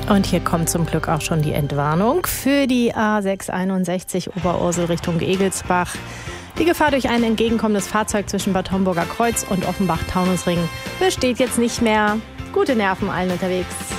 Und hier kommt zum Glück auch schon die Entwarnung für die A661 Oberursel Richtung Egelsbach. Die Gefahr durch ein entgegenkommendes Fahrzeug zwischen Bad Homburger Kreuz und Offenbach-Taunusring besteht jetzt nicht mehr. Gute Nerven allen unterwegs.